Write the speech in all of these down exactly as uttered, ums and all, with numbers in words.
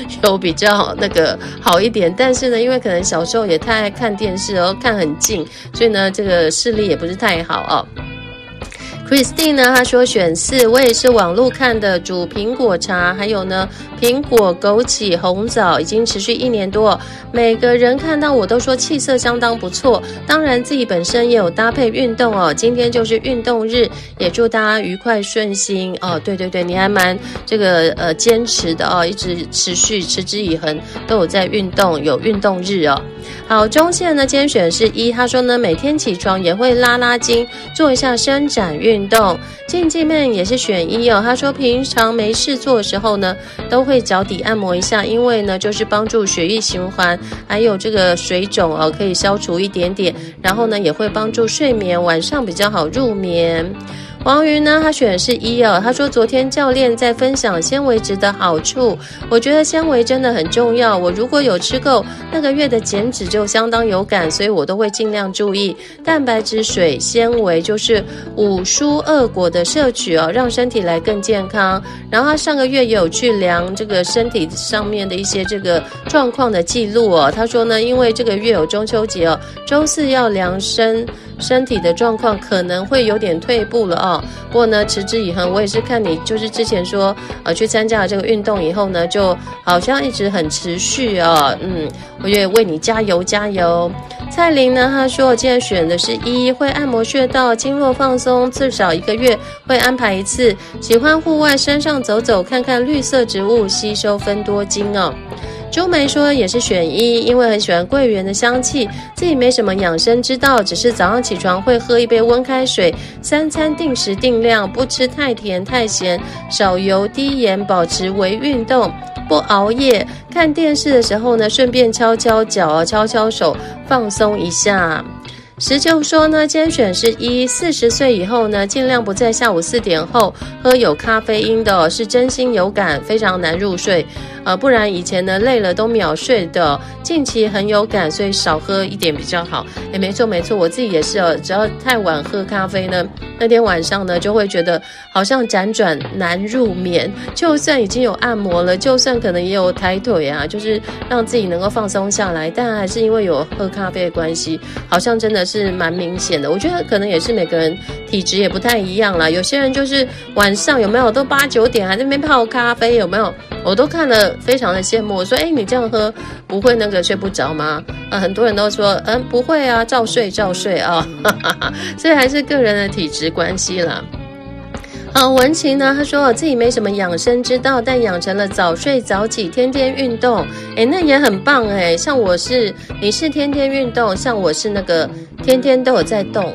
有比较那个好一点，但是呢，因为可能小时候也太爱看电视哦，看很近，所以呢，这个视力也不是太好哦。Christine 呢，她说选四，我也是网路看的，煮苹果茶，还有呢苹果枸杞红枣，已经持续一年多，每个人看到我都说气色相当不错，当然自己本身也有搭配运动哦，今天就是运动日，也祝大家愉快顺心哦。对对对，你还蛮这个呃坚持的哦，一直持续持之以恒都有在运动，有运动日哦。好，中线呢今天选的是一，他说呢每天起床也会拉拉筋，做一下伸展运动。静静妹也是选一哦，他说平常没事做的时候呢，都会脚底按摩一下，因为呢就是帮助血液循环，还有这个水肿哦可以消除一点点，然后呢也会帮助睡眠，晚上比较好入眠。黄瑜呢，他选的是一哦，他说昨天教练在分享纤维质的好处，我觉得纤维真的很重要，我如果有吃够，那个月的减脂就相当有感，所以我都会尽量注意蛋白质、水、纤维，就是五蔬二果的摄取哦，让身体来更健康。然后他上个月也有去量这个身体上面的一些这个状况的记录哦，他说呢，因为这个月有中秋节哦，周四要量身身体的状况可能会有点退步了哦，不过呢持之以恒，我也是看你就是之前说呃去参加了这个运动以后呢，就好像一直很持续哦，嗯，我也为你加油加油。蔡玲呢，她说我今天选的是一，会按摩穴道，经络放松，至少一个月会安排一次，喜欢户外山上走走，看看绿色植物，吸收芬多精哦。朱梅说也是选一，因为很喜欢桂圆的香气，自己没什么养生之道，只是早上起床会喝一杯温开水，三餐定时定量，不吃太甜太咸，少油低盐，保持微运动，不熬夜，看电视的时候呢，顺便敲敲脚，敲敲手，放松一下。十九说呢，今天选是一，四十岁以后呢，尽量不在下午四点后喝有咖啡因的哦，是真心有感，非常难入睡，呃，不然以前呢累了都秒睡的，近期很有感，所以少喝一点比较好。诶，没错没错，我自己也是哦，只要太晚喝咖啡呢，那天晚上呢就会觉得好像辗转难入眠，就算已经有按摩了，就算可能也有抬腿啊，就是让自己能够放松下来，但还是因为有喝咖啡的关系，好像真的是蛮明显的。我觉得可能也是每个人体质也不太一样啦，有些人就是晚上有没有都八九点还在那边泡咖啡，有没有？我都看了非常的羡慕，我说诶，你这样喝不会那个睡不着吗？呃，很多人都说嗯不会啊，照睡照睡啊，所以还是个人的体质关系啦。好，文晴呢，他说自己没什么养生之道，但养成了早睡早起，天天运动，诶，那也很棒诶。像我是，你是天天运动，像我是那个天天都有在动，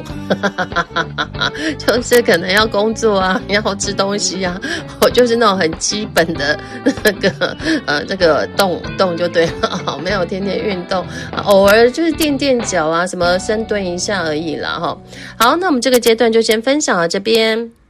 就是可能要工作啊，要吃东西啊，我就是那种很基本的那个呃这个动动就对了，没有天天运动，偶尔就是垫垫脚啊，什么深蹲一下而已啦哈。好，那我们这个阶段就先分享到这边。